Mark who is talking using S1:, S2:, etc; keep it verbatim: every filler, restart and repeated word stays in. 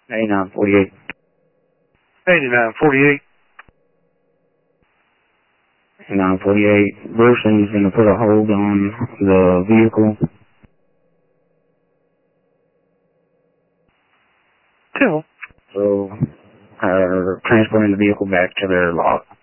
S1: eighty-nine forty-eight.
S2: eighty-nine forty-eight.
S1: eighty-nine forty-eight. Brewson's going to put a hold on the vehicle.
S2: Two.
S1: So, uh, transporting the vehicle back to their lot.